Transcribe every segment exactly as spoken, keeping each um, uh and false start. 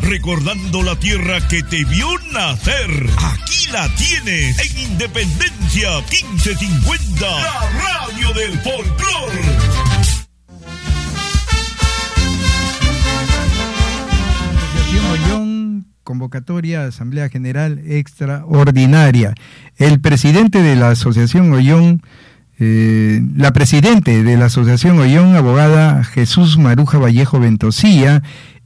recordando la tierra que te vio nacer. Aquí la tienes, en Independencia quince cincuenta, la radio del folclor. Ollón, convocatoria a Asamblea General Extraordinaria. El presidente de la Asociación Ollón, eh, la presidente de la Asociación Ollón, abogada Jesús Maruja Vallejo Ventosía,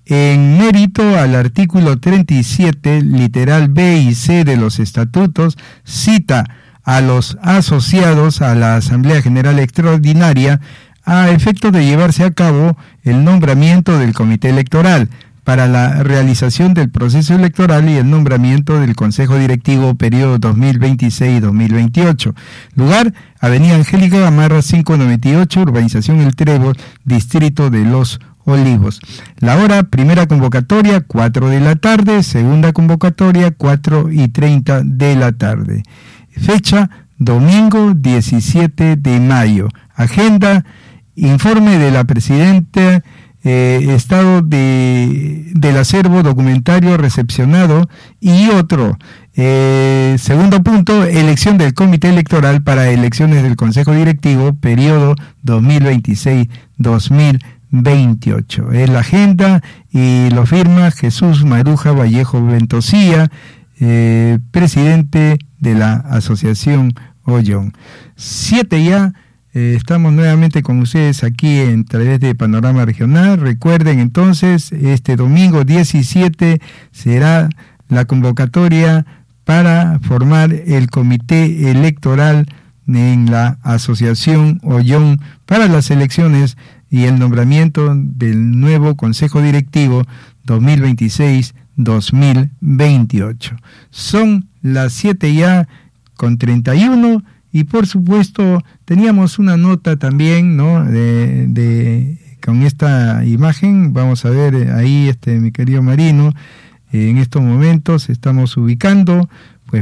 en mérito al artículo treinta y siete, literal B y C de los estatutos, cita a los asociados a la Asamblea General Extraordinaria a efecto de llevarse a cabo el nombramiento del Comité Electoral para la realización del proceso electoral y el nombramiento del Consejo Directivo periodo dos mil veintiséis dos mil veintiocho. Lugar, Avenida Angélica Gamarra cinco noventa y ocho, Urbanización El Trébol, Distrito de Los Olivos. La hora, primera convocatoria, cuatro de la tarde, segunda convocatoria, cuatro y treinta de la tarde. Fecha, domingo diecisiete de mayo. Agenda, informe de la Presidenta, Eh, estado de, del acervo documentario recepcionado y otro. Eh, segundo punto, elección del Comité Electoral para elecciones del Consejo Directivo, periodo dos mil veintiséis dos mil veintiocho. Es la agenda y lo firma Jesús Maruja Vallejo Ventosía, eh, presidente de la Asociación Ollón. Siete ya. Eh, estamos nuevamente con ustedes aquí en través de Panorama Regional. Recuerden entonces, este domingo diecisiete será la convocatoria para formar el comité electoral en la Asociación Ollón para las elecciones y el nombramiento del nuevo Consejo Directivo dos mil veintiséis dos mil veintiocho. Son las siete ya con treinta y uno. Y por supuesto teníamos una nota también, ¿no? De, de con esta imagen, vamos a ver ahí, este mi querido Marino, eh, en estos momentos estamos ubicando